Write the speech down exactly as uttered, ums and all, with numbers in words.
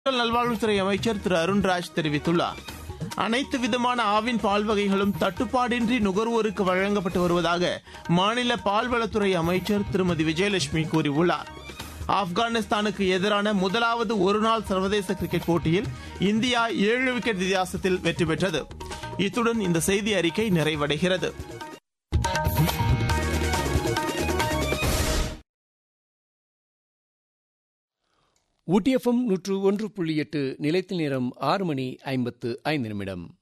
மக்கள் நல்வாழ்வுத்துறை அமைச்சர் திரு அருண்ராஜ் தெரிவித்துள்ளார். அனைத்து விதமான ஆவின் பால் வகைகளும் தட்டுப்பாடின்றி நுகர்வோருக்கு வழங்கப்பட்டு வருவதாக மாநில பால்வளத்துறை அமைச்சர் திருமதி விஜயலட்சுமி கூறியுள்ளார். ஆப்கானிஸ்தானுக்கு எதிரான முதலாவது ஒருநாள் சர்வதேச கிரிக்கெட் போட்டியில் இந்தியா ஏழு விக்கெட் வித்தியாசத்தில் வெற்றி பெற்றது. இத்துடன் இந்த செய்தி அறிக்கை நிறைவடைகிறது. ஊட்டி எஃப்எம் நூற்று ஒன்று புள்ளி எட்டு நிலையத்தில் நேரம் ஆறு மணி ஐம்பத்து ஐந்து நிமிடம்.